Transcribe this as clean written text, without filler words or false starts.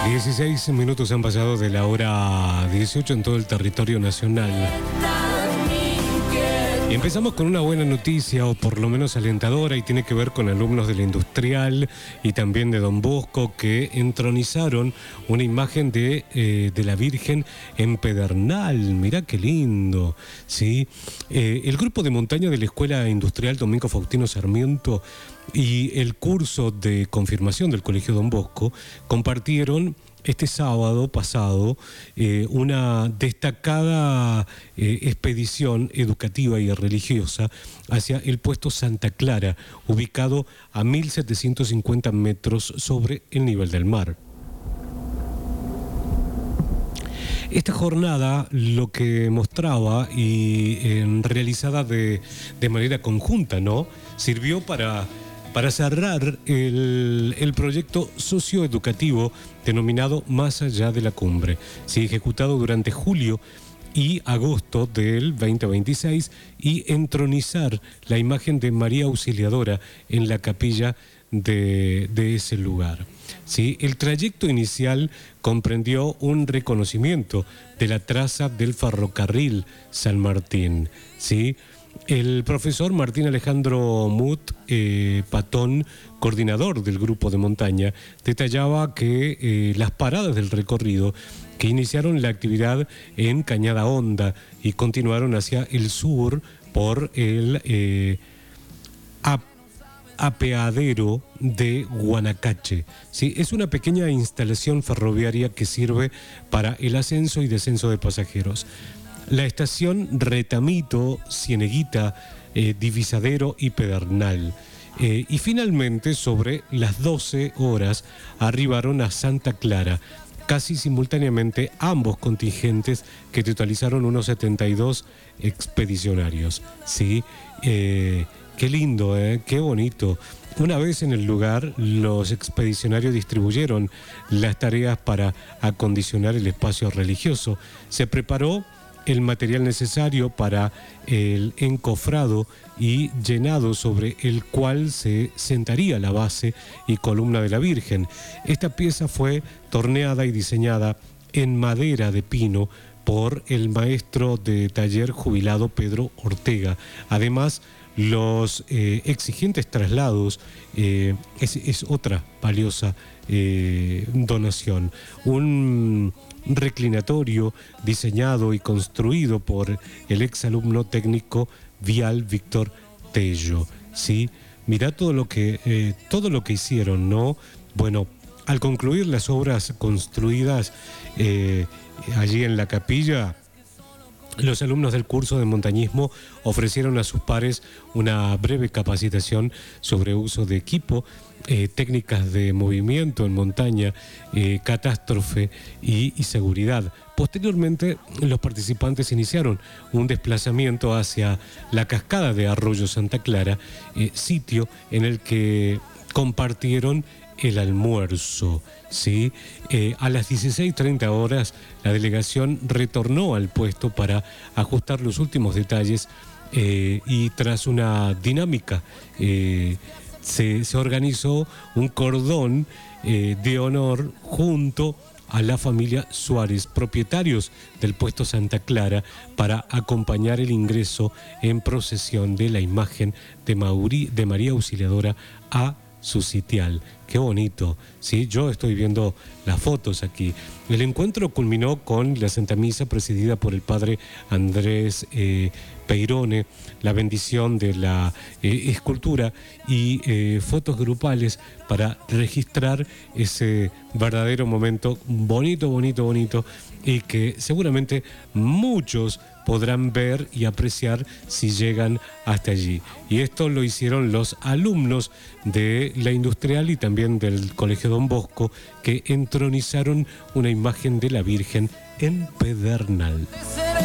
16 minutos han pasado de la hora 18 en todo el territorio nacional. Y empezamos con una buena noticia, o por lo menos alentadora, y tiene que ver con alumnos de la Industrial y también de Don Bosco, que entronizaron una imagen de la Virgen en Pedernal. Mirá qué lindo, ¿sí? El grupo de montaña de la Escuela Industrial Domingo Faustino Sarmiento y el curso de confirmación del Colegio Don Bosco compartieron este sábado pasado una destacada expedición educativa y religiosa hacia el puesto Santa Clara, ubicado a 1.750 metros sobre el nivel del mar. Esta jornada lo que mostraba y realizada de manera conjunta, ¿no?, sirvió para cerrar el proyecto socioeducativo denominado Más allá de la cumbre, ¿sí?, ejecutado durante julio y agosto del 2026, y entronizar la imagen de María Auxiliadora en la capilla de ese lugar, ¿sí? El trayecto inicial comprendió un reconocimiento de la traza del ferrocarril San Martín, ¿sí? El profesor Martín Alejandro Mut Patón, coordinador del grupo de montaña, detallaba que las paradas del recorrido, que iniciaron la actividad en Cañada Honda y continuaron hacia el sur por el apeadero de Guanacache, ¿sí? Es una pequeña instalación ferroviaria que sirve para el ascenso y descenso de pasajeros. La estación Retamito, Cieneguita, Divisadero y Pedernal. Y finalmente, sobre las 12 horas, arribaron a Santa Clara, casi simultáneamente ambos contingentes, que totalizaron unos 72 expedicionarios, ¿sí? Qué lindo, qué bonito. Una vez en el lugar, los expedicionarios distribuyeron las tareas para acondicionar el espacio religioso. Se preparó el material necesario para el encofrado y llenado, sobre el cual se sentaría la base y columna de la Virgen. Esta pieza fue torneada y diseñada en madera de pino por el maestro de taller jubilado Pedro Ortega. Además, los exigentes traslados es otra valiosa donación. Un reclinatorio diseñado y construido por el exalumno técnico vial Víctor Tello, ¿sí? Mirá todo lo que hicieron, ¿no? Bueno, al concluir las obras construidas allí en la capilla, los alumnos del curso de montañismo ofrecieron a sus pares una breve capacitación sobre uso de equipo, técnicas de movimiento en montaña, catástrofe y seguridad. Posteriormente, los participantes iniciaron un desplazamiento hacia la cascada de Arroyo Santa Clara, sitio en el que compartieron el almuerzo, ¿sí? A las 16:30 horas, la delegación retornó al puesto para ajustar los últimos detalles, y tras una dinámica se organizó un cordón de honor junto a la familia Suárez, propietarios del puesto Santa Clara, para acompañar el ingreso en procesión de la imagen de María Auxiliadora a su sitial. Qué bonito, ¿sí? Yo estoy viendo las fotos aquí. El encuentro culminó con la Santa Misa presidida por el padre Andrés Peirone, la bendición de la escultura y fotos grupales para registrar ese verdadero momento bonito, y que seguramente muchos podrán ver y apreciar si llegan hasta allí. Y esto lo hicieron los alumnos de la Industrial y también del Colegio Don Bosco, que entronizaron una imagen de la Virgen en Pedernal.